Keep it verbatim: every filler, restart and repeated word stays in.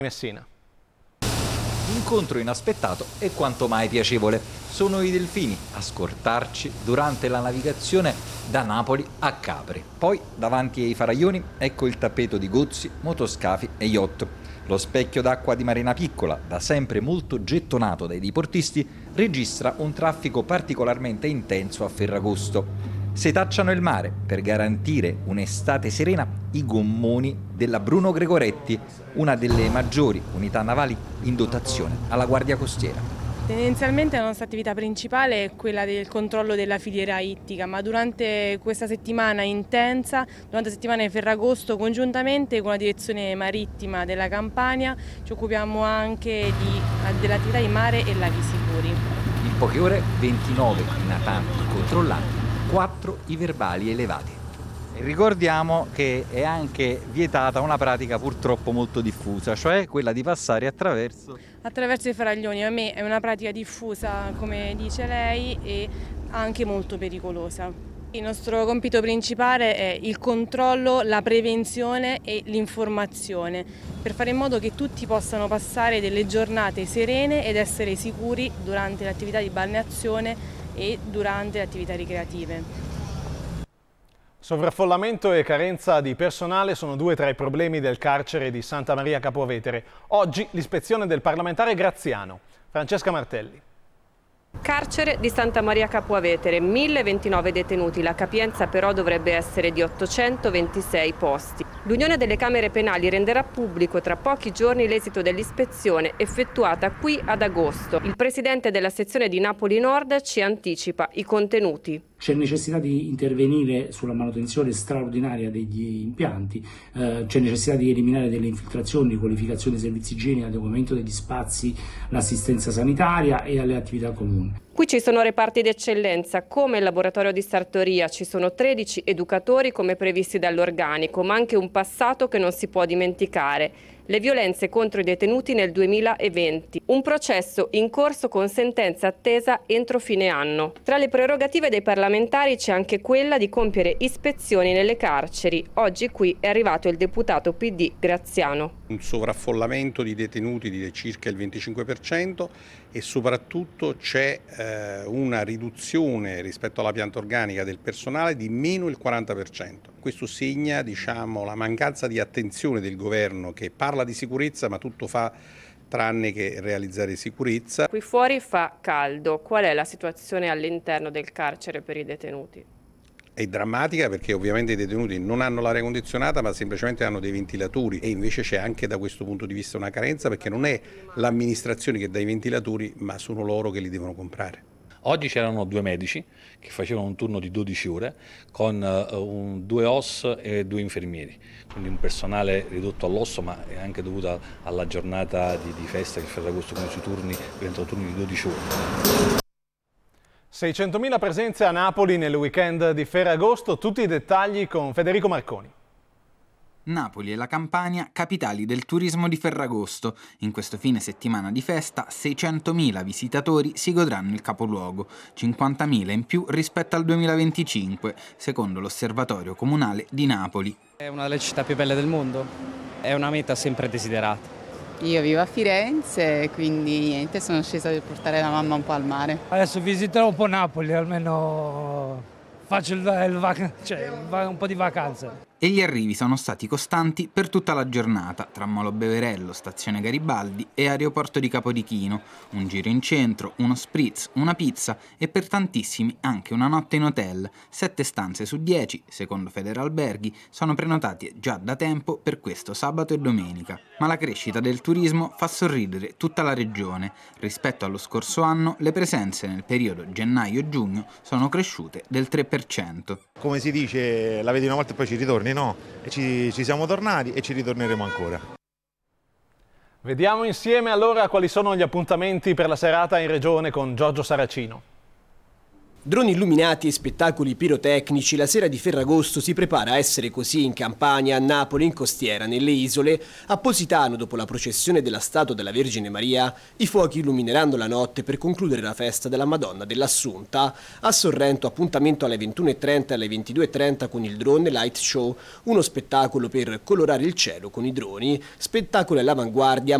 Messina. Incontro inaspettato e quanto mai piacevole. Sono i delfini a scortarci durante la navigazione da Napoli a Capri. Poi, davanti ai faraglioni, ecco il tappeto di gozzi, motoscafi e yacht. Lo specchio d'acqua di Marina Piccola, da sempre molto gettonato dai diportisti, registra un traffico particolarmente intenso a Ferragosto. Setacciano il mare per garantire un'estate serena i gommoni della Bruno Gregoretti, una delle maggiori unità navali in dotazione alla Guardia Costiera. Tendenzialmente la nostra attività principale è quella del controllo della filiera ittica, ma durante questa settimana intensa, durante la settimana di Ferragosto, congiuntamente con la direzione marittima della Campania, ci occupiamo anche di, dell'attività di mare e laghi sicuri. In poche ore ventinove i natanti controllati, quattro i verbali elevati. Ricordiamo che è anche vietata una pratica purtroppo molto diffusa, cioè quella di passare attraverso... Attraverso i faraglioni. A me è una pratica diffusa, come dice lei, e anche molto pericolosa. Il nostro compito principale è il controllo, la prevenzione e l'informazione, per fare in modo che tutti possano passare delle giornate serene ed essere sicuri durante le attività di balneazione e durante le attività ricreative. Sovraffollamento e carenza di personale sono due tra i problemi del carcere di Santa Maria Capua Vetere. Oggi l'ispezione del parlamentare Graziano. Francesca Martelli. Carcere di Santa Maria Capua Vetere, mille ventinove detenuti, la capienza però dovrebbe essere di ottocentoventisei posti. L'Unione delle Camere Penali renderà pubblico tra pochi giorni l'esito dell'ispezione effettuata qui ad agosto. Il presidente della sezione di Napoli Nord ci anticipa i contenuti. C'è necessità di intervenire sulla manutenzione straordinaria degli impianti, eh, c'è necessità di eliminare delle infiltrazioni, di qualificazione dei servizi igienici, adeguamento degli spazi, l'assistenza sanitaria e alle attività comuni. Qui ci sono reparti d'eccellenza, come il laboratorio di sartoria, ci sono tredici educatori come previsti dall'organico, ma anche un passato che non si può dimenticare. Le violenze contro i detenuti nel duemilaventi. Un processo in corso con sentenza attesa entro fine anno. Tra le prerogative dei parlamentari c'è anche quella di compiere ispezioni nelle carceri. Oggi qui è arrivato il deputato P D Graziano. Un sovraffollamento di detenuti di circa il venticinque per cento e soprattutto c'è eh, una riduzione rispetto alla pianta organica del personale di meno il quaranta per cento. Questo segna, diciamo, la mancanza di attenzione del governo che parla di sicurezza ma tutto fa tranne che realizzare sicurezza. Qui fuori fa caldo. Qual è la situazione all'interno del carcere per i detenuti? È drammatica perché ovviamente i detenuti non hanno l'aria condizionata ma semplicemente hanno dei ventilatori e invece c'è anche da questo punto di vista una carenza perché non è l'amministrazione che dà i ventilatori ma sono loro che li devono comprare. Oggi c'erano due medici che facevano un turno di dodici ore con uh, un, due O S e due infermieri, quindi un personale ridotto all'osso ma è anche dovuta alla giornata di, di festa che il Ferragosto con i suoi turni diventano turni di dodici ore. seicentomila presenze a Napoli nel weekend di Ferragosto, tutti i dettagli con Federico Marconi. Napoli e la Campania, capitali del turismo di Ferragosto. In questo fine settimana di festa, seicentomila visitatori si godranno il capoluogo, cinquantamila in più rispetto al duemilaventicinque, secondo l'Osservatorio Comunale di Napoli. È una delle città più belle del mondo, è una meta sempre desiderata. Io vivo a Firenze, quindi niente, sono scesa per portare la mamma un po' al mare. Adesso visiterò un po' Napoli, almeno faccio il, il vac- cioè, un po' di vacanze. E gli arrivi sono stati costanti per tutta la giornata, tra Molo Beverello, stazione Garibaldi e aeroporto di Capodichino. Un giro in centro, uno spritz, una pizza e per tantissimi anche una notte in hotel. Sette stanze su dieci, secondo Federalberghi, sono prenotati già da tempo per questo sabato e domenica. Ma la crescita del turismo fa sorridere tutta la regione. Rispetto allo scorso anno, le presenze nel periodo gennaio-giugno sono cresciute del tre per cento. Come si dice, la vedi una volta e poi ci ritorni. No, e ci, ci siamo tornati e ci ritorneremo ancora. Vediamo insieme allora quali sono gli appuntamenti per la serata in regione con Giorgio Saracino. Droni illuminati e spettacoli pirotecnici, la sera di Ferragosto si prepara a essere così in Campania, a Napoli, in costiera, nelle isole. A Positano, dopo la processione della statua della Vergine Maria, i fuochi illumineranno la notte per concludere la festa della Madonna dell'Assunta. A Sorrento appuntamento alle ventuno e trenta e alle ventidue e trenta con il Drone Light Show, uno spettacolo per colorare il cielo con i droni, spettacolo all'avanguardia